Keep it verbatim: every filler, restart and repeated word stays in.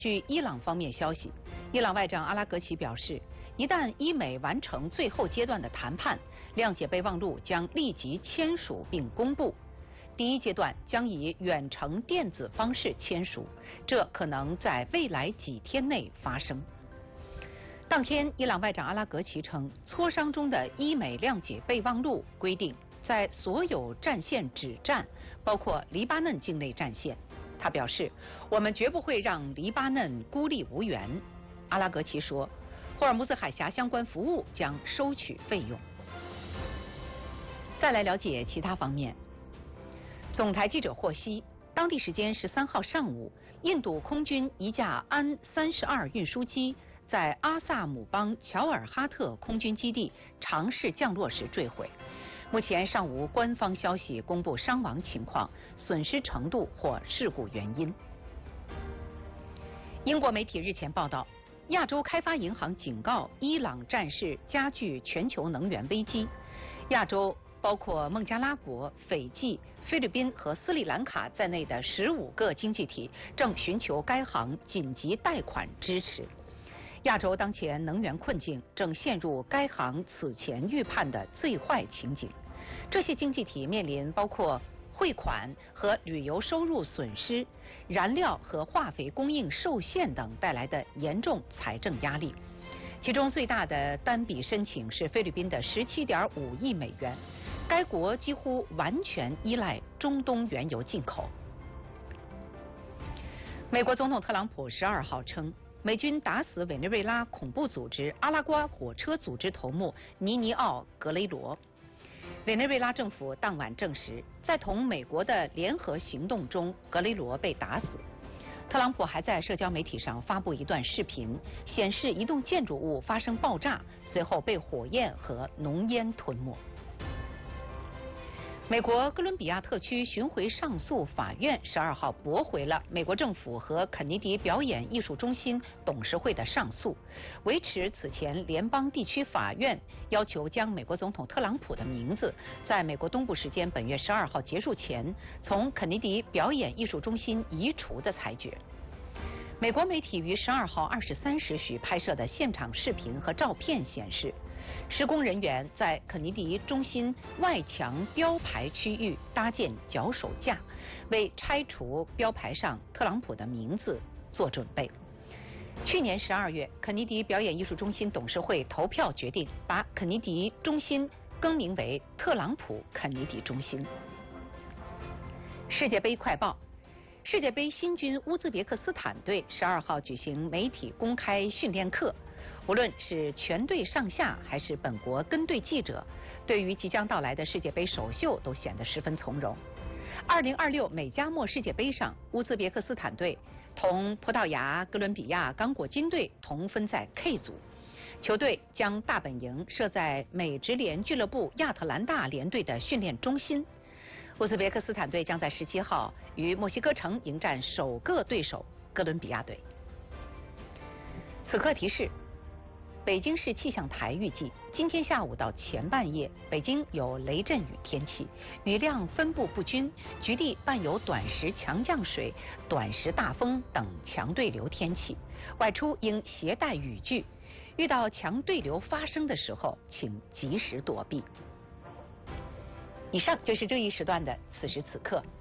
据伊朗方面消息，伊朗外长阿拉格齐表示，一旦伊美完成最后阶段的谈判，谅解备忘录将立即签署并公布。第一阶段将以远程电子方式签署，这可能在未来几天内发生。当天，伊朗外长阿拉格齐称，磋商中的伊美谅解备忘录规定，在所有战线止战，包括黎巴嫩境内战线。他表示，我们绝不会让黎巴嫩孤立无援。阿拉格齐说，霍尔木兹海峡相关服务将收取费用。再来了解其他方面。总台记者获悉，当地时间十三号上午，印度空军一架安三十二运输机在阿萨姆邦乔尔哈特空军基地尝试降落时坠毁。目前尚无官方消息公布伤亡情况、损失程度或事故原因。英国媒体日前报道，亚洲开发银行警告伊朗战事加剧全球能源危机。亚洲包括孟加拉国、斐济、菲律宾和斯里兰卡在内的十五个经济体正寻求该行紧急贷款支持。亚洲当前能源困境正陷入该行此前预判的最坏情景。这些经济体面临包括汇款和旅游收入损失、燃料和化肥供应受限等带来的严重财政压力。其中最大的单笔申请是菲律宾的十七点五亿美元。该国几乎完全依赖中东原油进口。美国总统特朗普十二号称，美军打死委内瑞拉恐怖组织阿拉瓜火车组织头目尼尼奥·格雷罗。委内瑞拉政府当晚证实，在同美国的联合行动中，格雷罗被打死。特朗普还在社交媒体上发布一段视频，显示一栋建筑物发生爆炸，随后被火焰和浓烟吞没。美国哥伦比亚特区巡回上诉法院十二号驳回了美国政府和肯尼迪表演艺术中心董事会的上诉，维持此前联邦地区法院要求将美国总统特朗普的名字在美国东部时间本月十二号结束前从肯尼迪表演艺术中心移除的裁决。美国媒体于十二号二十三时许拍摄的现场视频和照片显示，施工人员在肯尼迪中心外墙标牌区域搭建脚手架，为拆除标牌上特朗普的名字做准备。去年十二月，肯尼迪表演艺术中心董事会投票决定把肯尼迪中心更名为特朗普肯尼迪中心。世界杯快报。世界杯新军乌兹别克斯坦队十二号举行媒体公开训练课，无论是全队上下还是本国跟队记者，对于即将到来的世界杯首秀都显得十分从容。二零二六美加墨世界杯上，乌兹别克斯坦队同葡萄牙、哥伦比亚、刚果金队同分在 K 组，球队将大本营设在美职联俱乐部亚特兰大联队的训练中心。乌兹别克斯坦队将在十七号于墨西哥城迎战首个对手哥伦比亚队。此刻提示：北京市气象台预计，今天下午到前半夜，北京有雷阵雨天气，雨量分布不均，局地伴有短时强降水、短时大风等强对流天气，外出应携带雨具，遇到强对流发生的时候，请及时躲避。以上就是这一时段的此时此刻。